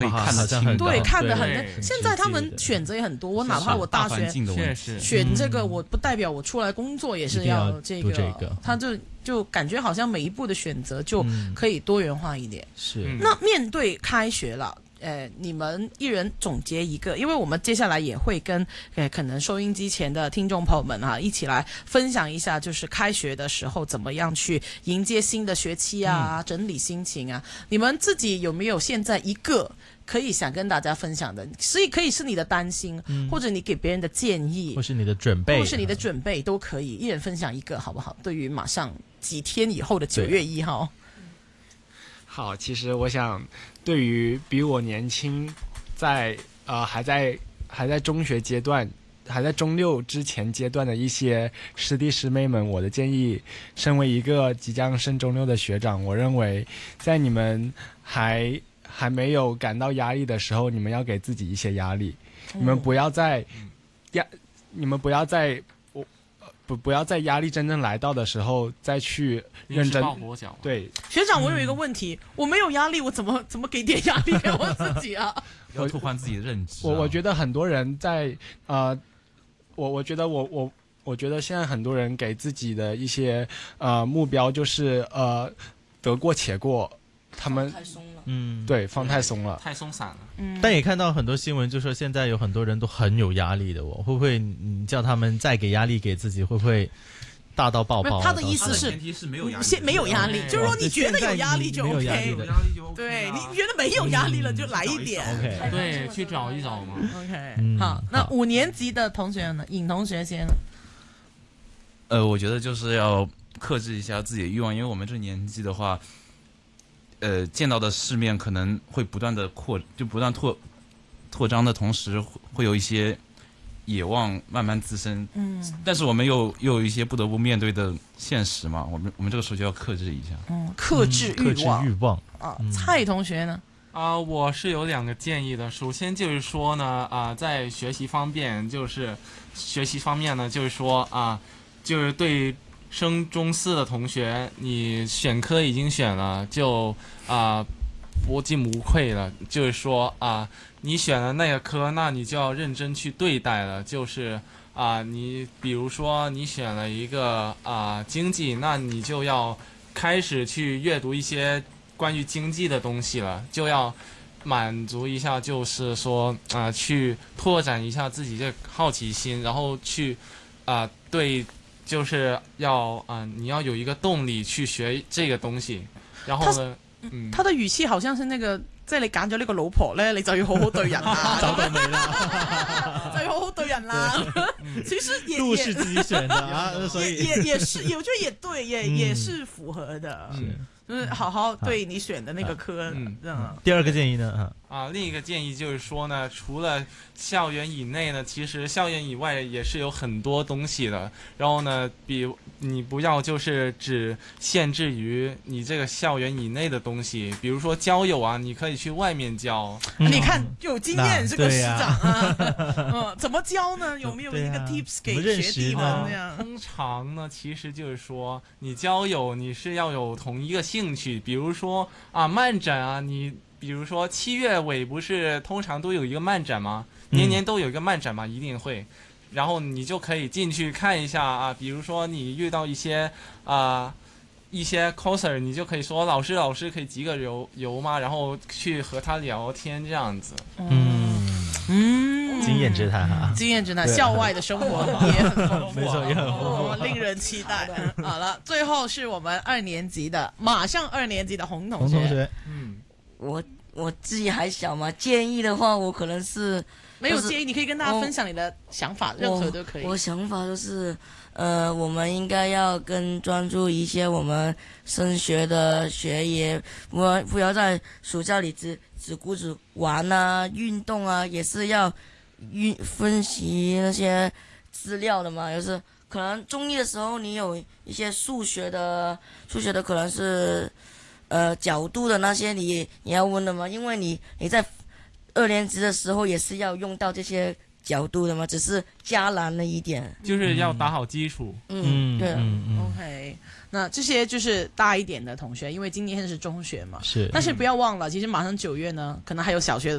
看得清， 对，看得很。现在他们选择也很多，我哪怕我大学选这个，我不代表我出来工作也是要这个，他就感觉好像每一步的选择就可以多元化一点。 是。 那面对开学了。你们一人总结一个，因为我们接下来也会跟可能收音机前的听众朋友们一起来分享一下，就是开学的时候怎么样去迎接新的学期啊，整理心情啊。你们自己有没有现在一个可以想跟大家分享的？所以可以是你的担心，或者你给别人的建议， 或是你的准备， 都可以，一人分享一个好不好？对于马上几天以后的9月1号。 好，其实我想，对于比我年轻，还在中学阶段，还在中6之前阶段的一些师弟师妹们，我的建议，身为一个即将升中6的学长，我认为，在你们还没有感到压力的时候，你们要给自己一些压力，你们不要在不要在压力真正来到的时候再去认真。对， 学长，我有一个问题，我没有压力，我怎么给点压力给我自己啊？ 要拓宽自己的认知。 我觉得很多人在我觉得现在很多人给自己的一些目标就是得过且过，他们太松了。 对，放太松了， 太松散了。 但也看到很多新闻，就说现在有很多人都很有压力的，会不会你叫他们再给压力给自己，会不会大到爆爆？ 他的意思是， 前提是没有压力，就是说你觉得有压力就 OK， 对，你觉得没有压力了就来一点， 对，去找一找嘛。 OK， 好，那5年级的同学呢？尹同学先。 我觉得就是要克制一下自己的欲望，因为我们这年纪的话。见到的世面可能会不断拓张的同时，会有一些野望慢慢滋生。但是我们又有一些不得不面对的现实嘛，我们这个时候就要克制一下。 克制欲望啊。 蔡同学呢？ 我是有2个建议的。首先就是说呢，在学习方面呢，就是说就是对。升中4的同学，你选科已经选了，就不进无愧了。就是说你选了那个科，那你就要认真去对待了。就是你比如说你选了一个经济，那你就要开始去阅读一些关于经济的东西了，就要满足一下，就是说去拓展一下自己的好奇心，然后去对。就是要你要有一个动力去學這個東西，然後呢， 他的語氣好像是那個，即係你揀咗呢個老婆咧，你就要好好對人啦， 找到沒啦， 就要好好對人啦。其實也路是自己選的所以也是，我覺得也對，也是符合的，就是好好對你選的那個科。 第2個建議呢？ 另一個建議就是說呢，除了校園以內呢，其實校園以外也是有很多東西的。然後呢，你不要就是只限制於你這個校園以內的東西，比如說交友你可以去外面交。 你看有經驗這個師長怎麼交呢？有沒有一個 tips 給學弟們這樣？ 通常呢，其實就是說你交友你是要有同一個興趣，比如說漫展你。比如說7月尾不是通常都有一個漫展嗎？年年都有一個漫展嘛，一定會。然後你就可以進去看一下比如說你遇到一些coser， 你就可以說老師可以幾個油嗎？然後去和他聊天這樣子。 經驗之談經驗之談，校外的生活也很豐富， 沒錯，也很豐富， 令人期待。好了，最後是我們2年級的，馬上2年級的洪同學。 我自己還小嘛，建議的話我可能是沒有建議，你可以跟大家分享你的想法，任何都可以。 我想法就是我們應該要更專注一些我們升學的學業，不要在暑假裡只顧着玩運動也是要分析那些資料的嘛。就是可能中1的時候你有一些數學的可能是角度的那些你要問的嘛，因為你在2年級的時候也是要用到這些角度的嘛，只是加難了一點， 就是要打好基礎。 對。 OK， 那這些就是大一點的同學，因為今年是中學嘛， 是， 但是不要忘了，其實馬上9月呢，可能還有小學的